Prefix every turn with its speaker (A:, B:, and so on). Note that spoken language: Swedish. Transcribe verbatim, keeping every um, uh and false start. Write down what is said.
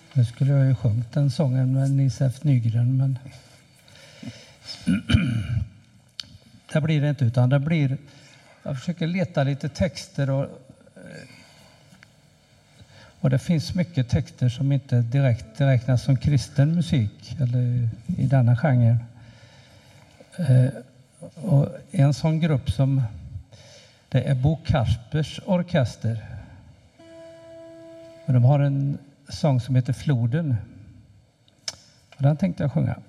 A: Nu skulle jag ju sjungit den sången med Nils F. Nygren, men det blir det inte, utan det blir, jag försöker leta lite texter och, och det finns mycket texter som inte direkt räknas som kristen musik eller i denna genre. Och en sån grupp som det är Bo Kaspers orkester. Och de har en sång som heter Floden. Och den tänkte jag sjunga.